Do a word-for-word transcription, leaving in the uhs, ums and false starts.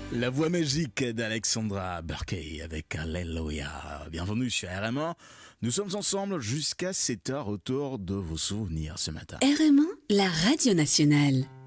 La voix magique d'Alexandra Burkey avec Alléluia. Bienvenue sur R M un. Nous sommes ensemble jusqu'à sept heures autour de vos souvenirs ce matin. R M un, la radio nationale.